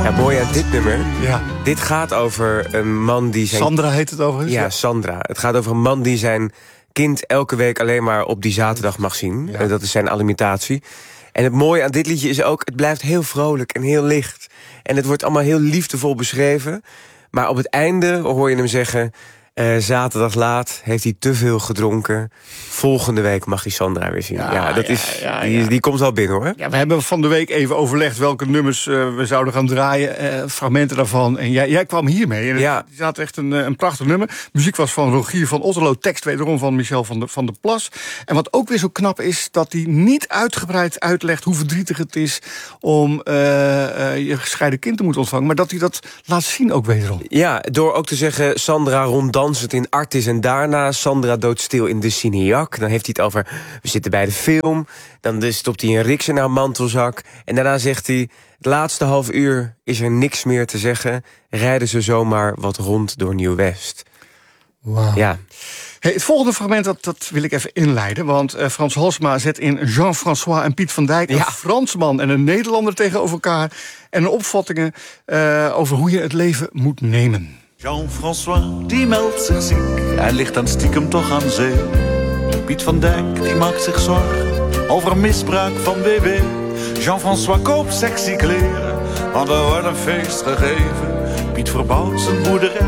Ja, mooi aan dit nummer. Ja. Dit gaat over een man die zijn... Sandra heet het overigens. Ja, Sandra. Het gaat over een man die zijn kind elke week alleen maar op die zaterdag mag zien. Ja. Dat is zijn alimentatie. En het mooie aan dit liedje is ook, het blijft heel vrolijk en heel licht. En het wordt allemaal heel liefdevol beschreven. Maar op het einde hoor je hem zeggen... zaterdag laat heeft hij te veel gedronken. Volgende week mag hij Sandra weer zien. Die komt wel binnen, hoor. Ja, we hebben van de week even overlegd welke nummers we zouden gaan draaien. Fragmenten daarvan. En jij kwam hiermee. En het zat echt een prachtig nummer. Muziek was van Rogier van Otterlo. Tekst wederom van Michel van der Plas. En wat ook weer zo knap is, dat hij niet uitgebreid uitlegt hoe verdrietig het is om je gescheiden kind te moeten ontvangen. Maar dat hij dat laat zien ook wederom. Ja, door ook te zeggen, Sandra ronddansend in Artis en daarna Sandra doodstil in de Cineac. Dan heeft hij het over, we zitten bij de film. Dan stopt hij een riks in haar mantelzak. En daarna zegt hij, het laatste half uur is er niks meer te zeggen. Rijden ze zomaar wat rond door Nieuw-West. Wauw. Ja. Hey, het volgende fragment dat wil ik even inleiden. Want Frans Halsema zet in Jean-François en Piet van Dijk... een Fransman en een Nederlander tegenover elkaar... en opvattingen over hoe je het leven moet nemen. Jean-François, die meldt zich ziek. Hij ligt dan stiekem toch aan zee. Piet van Dijk, die maakt zich zorgen over misbruik van BB. Jean-François koopt sexy kleren, want er wordt een feest gegeven. Piet verbouwt zijn boerderij